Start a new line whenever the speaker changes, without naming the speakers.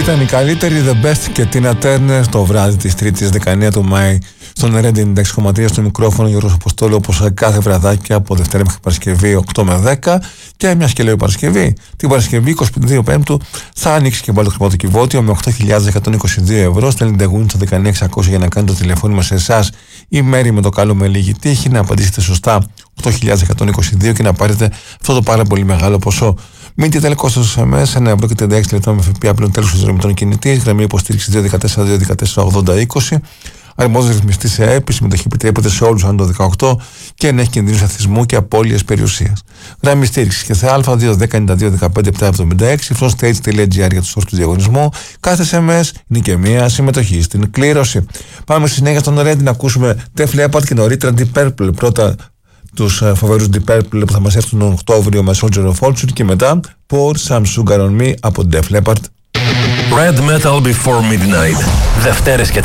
Ήταν η καλύτερη The Best και Tina Turner το βράδυ της 3ης 19 του Μάη στον Reading 96,3 στο μικρόφωνο Γιώργος Αποστόλου, όπως κάθε βραδάκι από Δευτέρα μέχρι Παρασκευή 8 με 10. Και μια και λέω Παρασκευή, την Παρασκευή 22 Πέμπτου θα ανοίξει και πάλι το χρηματοκιβώτιο με 8.122 ευρώ. Στέλνετε γούνι στο 19600 για να κάνετε το τηλεφώνημα σε εσάς ή μέρη με το καλό με λίγη τύχη, να απαντήσετε σωστά 8.122 και να πάρετε αυτό το πάρα πολύ μεγάλο ποσό. Μην τελικό κόστος SMS, 1 ευρώ και 36 λεπτά με ΦΠΑ πλέον τέλος συνδρομητών κινητής, γραμμή υποστήριξη 214-214-80-20. Αρμόδιος ρυθμιστής σε ΕΠ, συμμετοχή επιτρέπεται σε όλους άνω το 18 και εν έχει κινδύνους αθλητισμού και απώλειας περιουσίας. Γραμμή στήριξης και ΘΑ 210-92-15-776, froststage.gr για τους όρους του διαγωνισμού. Κάθε SMS είναι και μία συμμετοχή στην κλήρωση. Πάμε στη συνέχεια στον Reading να ακούσουμε Def Leppard και νωρίτερα Deep Purple. Πρώτα τους φοβερούς Deep Purple που θα μας έρθουν τον Οκτώβριο με Soldier of Fortune και μετά Pour Some Sugar on Me από Def Leppard.
Red Metal Before Midnight. Δευτέρες και